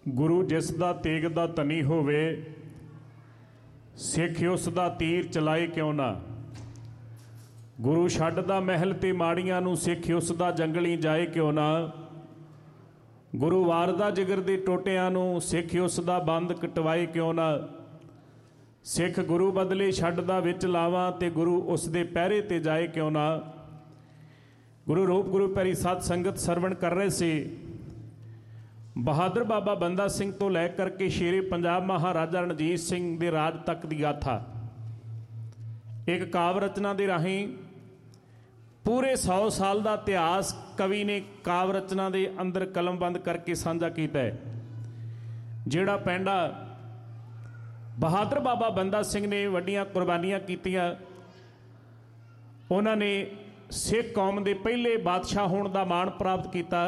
गुरु जिस दा तेग दा धनी होवे, सिख उस दा तीर चलाए क्यों ना। गुरु छड्डदा महल ते माड़ियां नूं, सिख उस दा जंगली जाए क्यों ना। गुरु वारदा जिगर दे टोटियां नूं, सिख उस दा बंद कटवाए क्यों ना। सिख गुरु बदले छड्डदा विच लावां, ते गुरु उस दे पैरे ते जाए क्यों ना। गुरु रूप गुरु प्यारी सत संगत सरवण कर रहे सी। बहादुर बाबा बंदा सिंह तो लै करके शेरे पंजाब महाराजा रणजीत सिंह दे राज तक दी गाथा एक काव रचना दे राहीं पूरे 100 साल का इतिहास कवि ने काव रचना दे अंदर कलमबंद करके साझा किया है। जिहड़ा पैंडा बहादुर बाबा बंदा सिंह ने वड्डियां कुर्बानियां कीतियां, उन्होंने सिख कौम के पहले बादशाह होने का माण प्राप्त किया।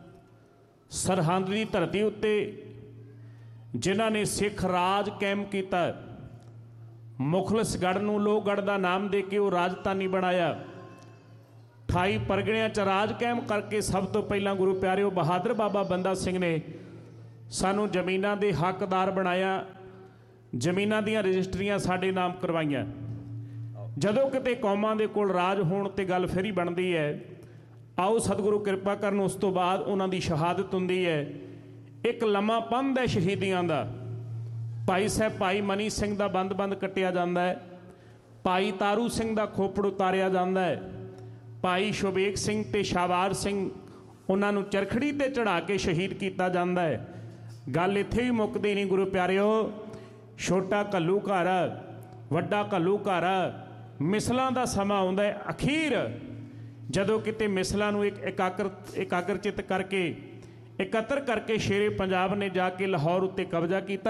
सरहंद की धरती उत्ते जिन्हां ने सिख राज कायम किया, मुखलिसगढ़ नूं लोहगढ़ का नाम दे के वो राजधानी बनाया। 28 परगणियां च राज कायम करके सब तो पहला गुरु प्यारिओ बहादुर बाबा बंदा सिंह ने सानू जमीनां दे हकदार बनाया, जमीनां दियां रजिस्ट्रियां साडे नाम करवाइयां। जदों किते कौमां दे कोल राज होण ते गल फिर ही बनदी है। आओ सतगुरु कृपा करन, उस तो बाद उन्हां दी शहादत हुंदी है। एक लम्मा पंध है शहीदियां दा। भाई साहब भाई मनी सिंह दा बंद बंद कट्टिया जांदा है, भाई तारू सिंह दा खोपड़ उतारिया जांदा है, भाई शुबेग सिंह ते शाहवार सिंह उन्हां नूं चरखड़ी ते चढ़ा के शहीद किया जांदा है। गल इत्थे ही मुकदी नहीं गुरु प्यारिओ। छोटा घल्लू घर, वड्डा घल्लू घर, मिसलां दा समा आउंदा है। अखीर जदों किते मिसलां नूं एक एकाग्रचित करके एकत्र करके शेरे पंजाब ने जाके लाहौर उत्ते कब्जा किया,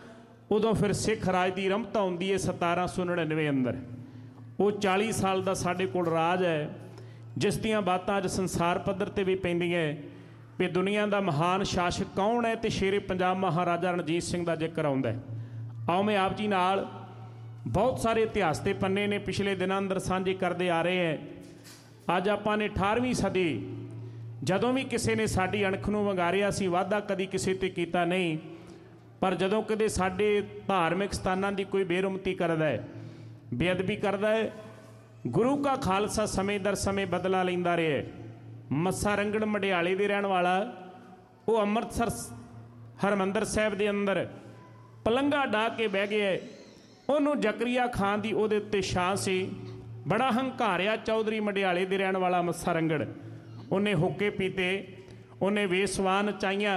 उदों फिर सिख राज की रमत आउंदी है 1799 अंदर। वो 40 साल का साडे कोल राज है, जिस दियां बातां अज संसार पद्धर ते भी पैंदियां भी दुनिया का महान शासक कौन है, तो शेरे पंजाब महाराजा रणजीत सिंह का जिक्र आउंदा है। आओ मैं आप जी नाल बहुत सारे इतिहास के पन्ने ने पिछले दिनों अंदर साझे करते आ रहे हैं। अज आपां ने 18वीं सदी जदों भी किसी ने साडी अणख नूं वंगारिया सी, वाधा कदी किसी ते कीता नहीं, पर जदों कदे साडे धार्मिक स्थानां दी कोई बेरुमती करदा है, बेअदबी करदा है, गुरु का खालसा समय दर समय बदला लैंदा रहा है। मस्सा रंगड़ मडियाले दे रहण वाला वो अमृतसर हरमंदर साहिब दे अंदर पलंगा डाह के बह गया है। उन्होंने जकरिया खान की उहदे उत्ते छां सी, बड़ा हंकारिया चौधरी मडियाले दे रहण वाला मस्सा रंगड़। उन्हें हुक्के पीते, उन्हें वेसवान चाइयां।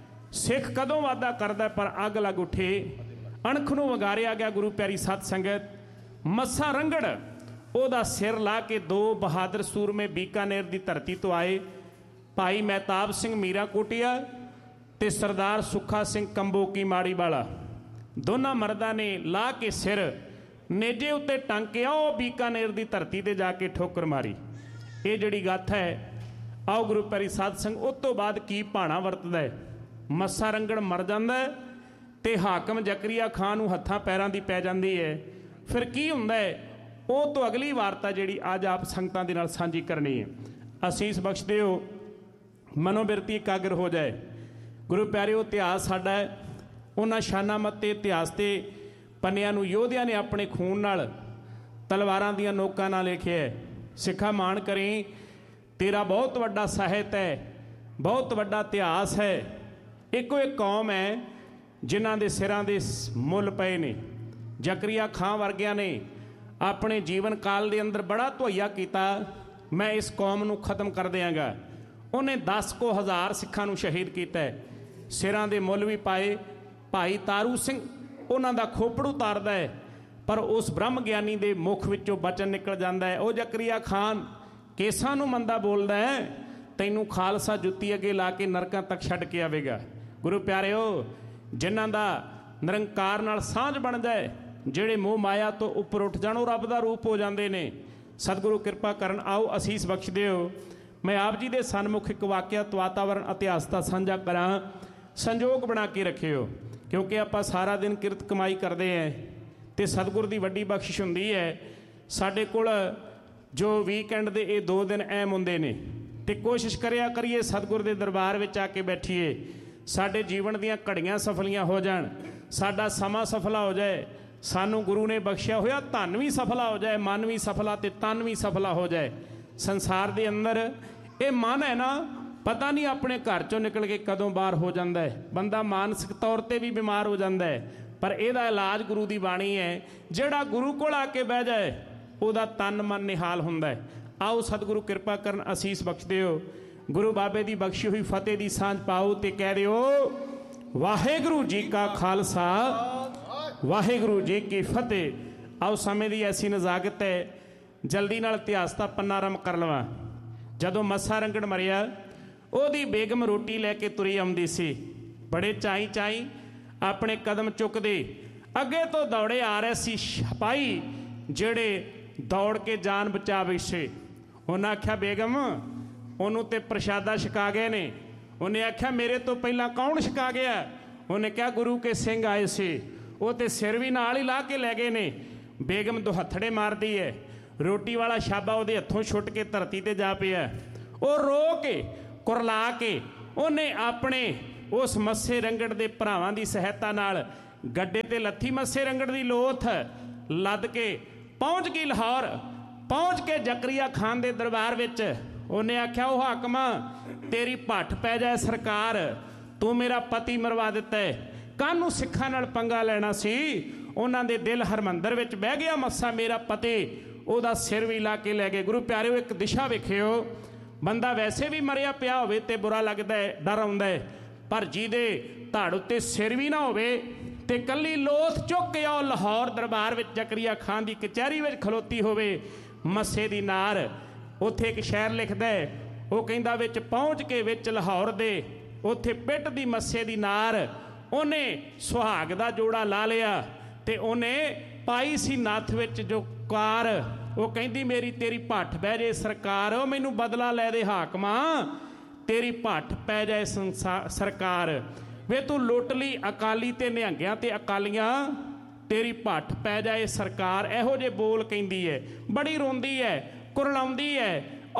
सिख कदों वादा करदा पर अग लग उठे, अणख नूं वगारिया गया। गुरु प्यारी सत संगत मस्सा रंगड़ ओदा सिर ला के 2 बहादुर सूरमे बीकानेर की धरती तो आए, भाई महताब सिंह मीरा कोटिया ते सरदार सुखा सिंह कंबोकी माड़ी वाला। दोनों मर्दा ने ला के सिर नेजे उत्ते टंग के आओ बीकानेर की धरती ते जाके ठोकर मारी। ये जिहड़ी गाथा है, आओ गुरु प्यारी साध संग उस तो बाद की भाणा वरतदा है। मस्सा रंगड़ मर जांदा है ते हाकम जकरिया खान नूं हत्थां पैरां दी पै जांदी है। फिर की हुंदा है, वो तो अगली वार्ता जिहड़ी अज आप संगतां दे नाल साझी करनी है। असीस बख्श दिओ, मनोबिरती एकाग्र हो जाए। गुरु प्यारिओ इतिहास साडा है, उन्हां शानामत ते इतिहास के पन्नियां नूं योधियां ने अपने खून नाल तलवारां दियां नोकां नाल लिखिआ है। सिखा मान करी, तेरा बहुत वड्डा साहित्य है, बहुत वड्डा इतिहास है। एको एक कौम है जिन्हां दे सिरां दे मुल पए ने। जकरिया खां वर्गियां ने अपने जीवन काल के अंदर बड़ा धुइया किया, मैं इस कौम नूं खत्म कर देंगा। उन्हें 10 को हज़ार सिखां नूं शहीद किया है। सिरां दे मुल भी पाए। भाई तारू सिंह उन्हां दा खोपड़ उतारदा है, पर उस ब्रह्म ज्ञानी दे मुख विचों बचन निकल जाता है, ओ जकरिया खान केसां नूं मंदा बोलदा है, तैनूं खालसा जुत्ती अगे ला के नरकां तक छड्ड के आवेगा। गुरु प्यारिओ, जिन्हां दा निरंकार नाल सांझ बन जाए, ਜਿਹੜੇ मोह माया तो उपर उठ जाण, रब का रूप हो जाते हैं। सतगुरु कृपा करन। आओ असीस बख्श दिओ। मैं आप जी के सन्मुख एक वाकिया वातावरण इतिहास का साझा करा, संजोग बना के रखियो, क्योंकि आप सारा दिन किरत कमाई करते हैं तो सतगुर की वड्डी बख्शिश हुंदी है। साडे कोल जो वीकेंड के ये 2 दिन अहम हुंदे ने, तो कोशिश करिया करिए सतगुर के दरबार में आके बैठिए, ਸਾਡੇ ਜੀਵਨ ਦੀਆਂ ਘੜੀਆਂ ਸਫਲੀਆਂ ਹੋ ਜਾਣ, ਸਾਡਾ ਸਮਾਂ ਸਫਲਾ ਹੋ ਜਾਏ। ਸਾਨੂੰ ਗੁਰੂ ਨੇ ਬਖਸ਼ਿਆ ਹੋਇਆ ਧਨ ਵੀ ਸਫਲਾ ਹੋ ਜਾਏ, ਮਨ ਵੀ ਸਫਲਾ ਤੇ ਤਨ ਵੀ ਸਫਲਾ ਹੋ ਜਾਏ। ਸੰਸਾਰ ਦੇ ਅੰਦਰ ਇਹ ਮਨ ਹੈ ਨਾ, ਪਤਾ ਨਹੀਂ ਆਪਣੇ ਘਰ ਚੋਂ ਨਿਕਲ ਕੇ ਕਦੋਂ ਬਾਹਰ ਹੋ ਜਾਂਦਾ ਹੈ। ਬੰਦਾ ਮਾਨਸਿਕ ਤੌਰ ਤੇ ਵੀ ਬਿਮਾਰ ਹੋ ਜਾਂਦਾ ਹੈ, ਪਰ ਇਹਦਾ ਇਲਾਜ ਗੁਰੂ ਦੀ ਬਾਣੀ ਹੈ। ਜਿਹੜਾ ਗੁਰੂ ਕੋਲ ਆ ਕੇ ਬਹਿ ਜਾਏ ਉਹਦਾ ਤਨ ਮਨ ਨਿਹਾਲ ਹੁੰਦਾ ਹੈ। ਆਓ ਸਤਿਗੁਰੂ ਕਿਰਪਾ ਕਰਨ, ਅਸੀਸ ਬਖਸ਼ ਦਿਓ। ਗੁਰੂ ਬਾਬੇ ਦੀ ਬਖਸ਼ੀ ਹੋਈ ਫਤਿਹ ਦੀ ਸਾਂਝ ਪਾਓ ਤੇ ਕਹਿ ਦਿਓ ਵਾਹਿਗੁਰੂ ਜੀ ਕਾ ਖਾਲਸਾ, ਵਾਹਿਗੁਰੂ ਜੀ ਕੀ ਫਤਿਹ। ਆਓ ਸਮੇਂ ਦੀ ਐਸੀ ਨਜ਼ਾਕਤ ਹੈ, ਜਲਦੀ ਨਾਲ ਇਤਿਹਾਸ ਦਾ ਪੰਨਾ ਆਰੰਭ ਕਰ ਲਵਾਂ। ਜਦੋਂ ਮੱਸਾ ਰੰਗੜ ਮਰਿਆ, ਉਹਦੀ ਬੇਗਮ ਰੋਟੀ ਲੈ ਕੇ ਤੁਰੀ ਆਉਂਦੀ ਸੀ। ਬੜੇ ਚਾਈ ਚਾਈ ਆਪਣੇ ਕਦਮ ਚੁੱਕਦੇ ਅੱਗੇ ਤੋਂ ਦੌੜੇ ਆ ਰਹੇ ਸੀ ਸਿਪਾਹੀ, ਜਿਹੜੇ ਦੌੜ ਕੇ ਜਾਨ ਬਚਾ ਬੈਠੇ। ਉਹਨਾਂ ਆਖਿਆ ਬੇਗਮ ਉਹਨੂੰ ਤੇ ਪ੍ਰਸ਼ਾਦਾ ਛਕਾ ਗਏ ਨੇ। ਉਹਨੇ ਆਖਿਆ ਮੇਰੇ ਤੋਂ ਪਹਿਲਾਂ ਕੌਣ ਛਕਾ ਗਿਆ? ਉਹਨੇ ਕਿਹਾ ਗੁਰੂ ਕੇ ਸਿੰਘ ਆਏ ਸੀ, ਉਹ ਤੇ ਸਿਰ ਵੀ ਨਾਲ ਹੀ ਲਾ ਕੇ ਲੈ ਗਏ ਨੇ। ਬੇਗਮ ਦੁਹੱਥੜੇ ਮਾਰਦੀ ਹੈ, ਰੋਟੀ ਵਾਲਾ ਛਾਬਾ ਉਹਦੇ ਹੱਥੋਂ ਛੁੱਟ ਕੇ ਧਰਤੀ ਤੇ ਜਾ ਪਿਆ। ਉਹ ਰੋ ਕੇ ਕੁਰਲਾ ਕੇ ਉਹਨੇ ਆਪਣੇ ਉਸ ਮੱਸੇ ਰੰਗੜ ਦੇ ਭਰਾਵਾਂ ਦੀ ਸਹਾਇਤਾ ਨਾਲ ਗੱਡੇ ਤੇ ਲੱਥੀ ਮੱਸੇ ਰੰਗੜ ਦੀ ਲੋਥ ਲੱਦ ਕੇ ਪਹੁੰਚ ਗਈ ਲਾਹੌਰ। ਪਹੁੰਚ ਕੇ ਜ਼ਕਰੀਆ ਖਾਨ ਦੇ ਦਰਬਾਰ ਵਿੱਚ ਉਹਨੇ ਆਖਿਆ ਉਹ ਹਾਕਮਾਂ ਤੇਰੀ ਭੱਠ ਪੈ ਜਾਏ ਸਰਕਾਰ, ਤੂੰ ਮੇਰਾ ਪਤੀ ਮਰਵਾ ਦਿੱਤਾ ਹੈ। ਕਾਹਨੂੰ ਸਿੱਖਾਂ ਨਾਲ ਪੰਗਾ ਲੈਣਾ ਸੀ? ਉਹਨਾਂ ਦੇ ਦਿਲ ਹਰਮੰਦਰ ਵਿੱਚ ਬਹਿ ਗਿਆ ਮੱਸਾ ਮੇਰਾ ਪਤੀ, ਉਹਦਾ ਸਿਰ ਵੀ ਲਾ ਕੇ ਲੈ ਗਏ। ਗੁਰੂ ਪਿਆਰਿਓ, ਇੱਕ ਦਿਸ਼ਾ ਵੇਖਿਓ, ਬੰਦਾ ਵੈਸੇ ਵੀ ਮਰਿਆ ਪਿਆ ਹੋਵੇ ਤੇ ਬੁਰਾ ਲੱਗਦਾ ਹੈ, ਡਰ ਆਉਂਦਾ ਹੈ, ਪਰ ਜਿਹਦੇ ਧੜ ਉੱਤੇ ਸਿਰ ਵੀ ਨਾ ਹੋਵੇ ਤੇ ਕੱਲੀ ਲੋਥ ਚੁੱਕ ਕੇ ਉਹ ਲਾਹੌਰ ਦਰਬਾਰ ਵਿੱਚ ਜ਼ਕਰੀਆ ਖਾਨ ਦੀ ਕਚਹਿਰੀ ਵਿੱਚ ਖਲੋਤੀ ਹੋਵੇ ਮੱਸੇ ਦੀ ਨਾਰ। ਉੱਥੇ ਇੱਕ ਸ਼ਾਇਰ ਲਿਖਦਾ ਹੈ, ਉਹ ਕਹਿੰਦਾ ਵਿੱਚ ਪਹੁੰਚ ਕੇ ਵਿੱਚ ਲਾਹੌਰ ਦੇ ਉੱਥੇ ਪਿੱਟ ਦੀ ਮੱਸੇ ਦੀ ਨਾਰ, ਉਹਨੇ ਸੁਹਾਗ ਦਾ ਜੋੜਾ ਲਾ ਲਿਆ ਤੇ ਉਹਨੇ ਪਾਈ ਸੀ ਨੱਥ ਵਿੱਚ ਜੋ ਕਾਰ। ਉਹ ਕਹਿੰਦੀ ਮੇਰੀ ਤੇਰੀ ਭੱਠ ਬਹਿ ਜੇ ਸਰਕਾਰ, ਉਹ ਮੈਨੂੰ ਬਦਲਾ ਲੈ ਦੇ ਹਾਕਮਾਂ, ਤੇਰੀ ਭੱਠ ਪੈ ਜਾਏ ਸਰਕਾਰ। ਵੇ ਤੂੰ ਲੁੱਟ ਲਈ ਅਕਾਲੀ ਤੇ ਨਿਹੰਗਿਆਂ ਤੇ ਅਕਾਲੀਆਂ, ਤੇਰੀ ਭੱਠ ਪੈ ਜਾਏ ਸਰਕਾਰ। ਇਹੋ ਜਿਹੇ ਬੋਲ ਕਹਿੰਦੀ ਹੈ, ਬੜੀ ਰੋਂਦੀ ਹੈ, ਕੁਰਲਾਉਂਦੀ ਹੈ।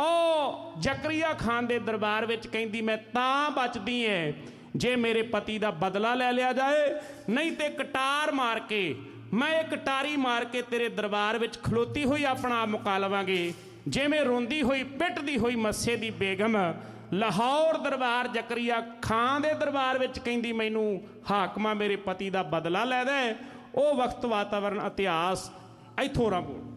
ਉਹ ਜ਼ਕਰੀਆ ਖਾਨ ਦੇ ਦਰਬਾਰ ਵਿੱਚ ਕਹਿੰਦੀ ਮੈਂ ਤਾਂ ਬਚਦੀ ਹੈ ਜੇ ਮੇਰੇ ਪਤੀ ਦਾ ਬਦਲਾ ਲੈ ਲਿਆ ਜਾਏ, ਨਹੀਂ ਤੇ ਕਟਾਰ ਮਾਰ ਕੇ, ਮੈਂ ਇਹ ਕਟਾਰੀ ਮਾਰ ਕੇ ਤੇਰੇ ਦਰਬਾਰ ਵਿੱਚ ਖਲੋਤੀ ਹੋਈ ਆਪਣਾ ਆਪ ਮੁਕਾ ਲਵਾਂਗੇ। ਜਿਵੇਂ ਰੋਂਦੀ ਹੋਈ ਪਿੱਟਦੀ ਹੋਈ ਮੱਸੇ ਦੀ ਬੇਗਮ ਲਾਹੌਰ ਦਰਬਾਰ ਜ਼ਕਰੀਆ ਖਾਨ ਦੇ ਦਰਬਾਰ ਵਿੱਚ ਕਹਿੰਦੀ ਮੈਨੂੰ ਹਾਕਮਾਂ ਮੇਰੇ ਪਤੀ ਦਾ ਬਦਲਾ ਲੈ ਦੇ। ਉਹ ਵਕਤ ਵਾਤਾਵਰਨ ਇਤਿਹਾਸ ਇੱਥੋਂ ਆਰੰਭ